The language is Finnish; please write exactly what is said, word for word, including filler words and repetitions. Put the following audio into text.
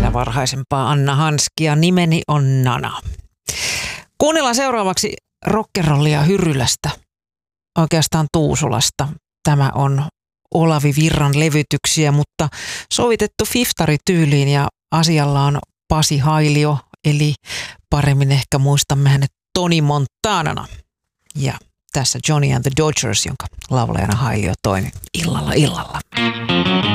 vielä varhaisempaa Anna Hanskia. Nimeni on Nana. Kuunnellaan seuraavaksi rockerollia Hyrylästä, oikeastaan Tuusulasta. Tämä on Olavi Virran levytyksiä, mutta sovitettu fiftarityyliin ja asialla on Pasi Hailio, eli paremmin ehkä muistamme hänet Tony Montanana. Ja tässä Johnny and the Dodgers, jonka laulajana Hailio toimi illalla illalla.